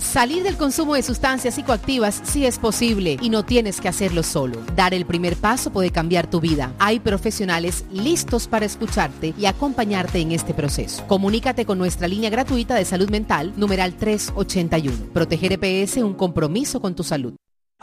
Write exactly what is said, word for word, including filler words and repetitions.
Salir del consumo de sustancias psicoactivas sí es posible y no tienes que hacerlo solo. Dar el primer paso puede cambiar tu vida. Hay profesionales listos para escucharte y acompañarte en este proceso. Comunícate con nuestra línea gratuita de salud mental, numeral tres ochenta y uno. Proteger E P S, un compromiso con tu salud.